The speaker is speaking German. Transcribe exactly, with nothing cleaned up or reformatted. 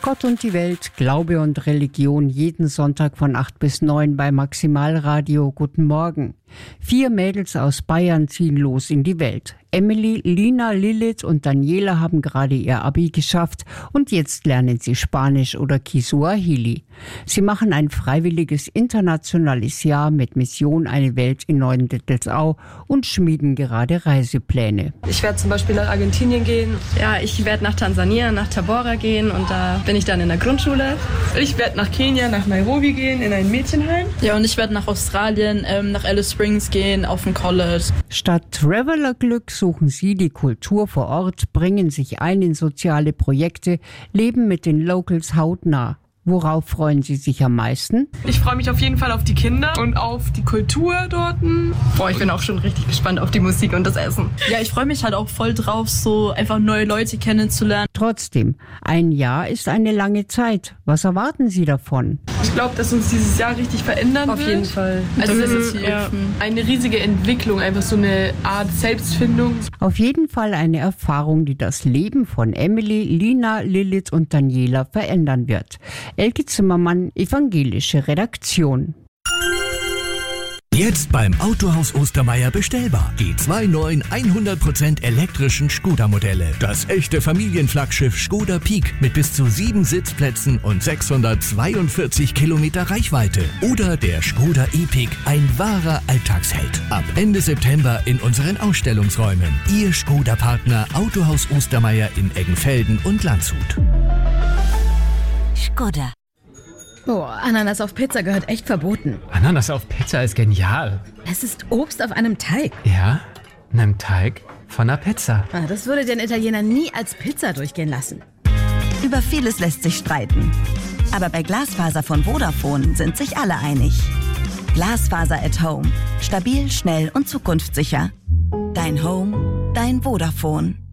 Gott und die Welt, Glaube und Religion, jeden Sonntag von acht bis neun bei Maximalradio. Guten Morgen. Vier Mädels aus Bayern ziehen los in die Welt. Emily, Lina, Lilith und Daniela haben gerade ihr Abi geschafft und jetzt lernen sie Spanisch oder Kiswahili. Sie machen ein freiwilliges internationales Jahr mit Mission Eine Welt in Neuendettelsau und schmieden gerade Reisepläne. Ich werde zum Beispiel nach Argentinien gehen. Ja, ich werde nach Tansania, nach Tabora gehen und da bin ich dann in der Grundschule. Ich werde nach Kenia, nach Nairobi gehen, in ein Mädchenheim. Ja, und ich werde nach Australien, ähm, nach Alice Springs gehen, auf ein College. Statt Traveler-Glück suchen sie die Kultur vor Ort, bringen sich ein in soziale Projekte, leben mit den Locals hautnah. Worauf freuen Sie sich am meisten? Ich freue mich auf jeden Fall auf die Kinder und auf die Kultur dort. Boah, ich bin auch schon richtig gespannt auf die Musik und das Essen. Ja, ich freue mich halt auch voll drauf, so einfach neue Leute kennenzulernen. Trotzdem, ein Jahr ist eine lange Zeit. Was erwarten Sie davon? Ich glaube, dass uns dieses Jahr richtig verändern Auf wird. jeden Fall. Also Das das ist ist ja. eine riesige Entwicklung, einfach so eine Art Selbstfindung. Auf jeden Fall eine Erfahrung, die das Leben von Emily, Lina, Lilith und Daniela verändern wird. Elke Zimmermann, evangelische Redaktion. Jetzt beim Autohaus Ostermeier bestellbar. Die zwei neuen hundert Prozent elektrischen Skoda-Modelle. Das echte Familienflaggschiff Skoda Peak mit bis zu sieben Sitzplätzen und sechshundertzweiundvierzig Kilometer Reichweite. Oder der Skoda E-Pick, ein wahrer Alltagsheld. Ab Ende September in unseren Ausstellungsräumen. Ihr Skoda-Partner Autohaus Ostermeier in Eggenfelden und Landshut. Skoda. Oh, Ananas auf Pizza gehört echt verboten. Ananas auf Pizza ist genial. Es ist Obst auf einem Teig. Ja, einem Teig von einer Pizza. Ah, das würde den Italiener nie als Pizza durchgehen lassen. Über vieles lässt sich streiten. Aber bei Glasfaser von Vodafone sind sich alle einig. Glasfaser at Home. Stabil, schnell und zukunftssicher. Dein Home, dein Vodafone.